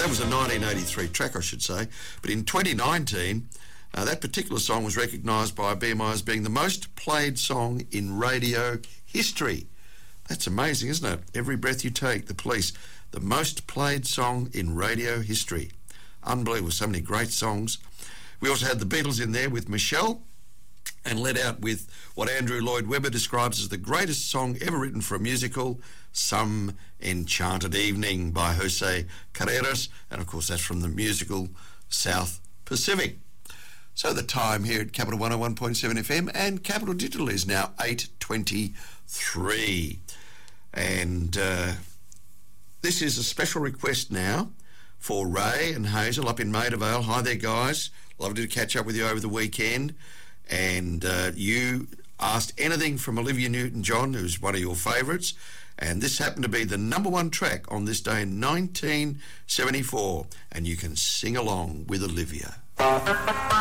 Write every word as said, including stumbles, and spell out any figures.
that was a nineteen eighty-three track, I should say. But in twenty nineteen, uh, that particular song was recognised by B M I as being the most played song in radio history. That's amazing, isn't it? Every Breath You Take, The Police, the most played song in radio history. Unbelievable, so many great songs. We also had the Beatles in there with Michelle, and led out with what Andrew Lloyd Webber describes as the greatest song ever written for a musical, Some Enchanted Evening by Jose Carreras, and of course that's from the musical South Pacific. So the time here at Capital one oh one point seven F M and Capital Digital is now eight twenty-three. And uh, this is a special request now for Ray and Hazel up in Maida Vale. Hi there, guys. Lovely to catch up with you over the weekend. And uh, you asked anything from Olivia Newton-John, who's one of your favourites, and this happened to be the number one track on this day in nineteen seventy-four, and you can sing along with Olivia.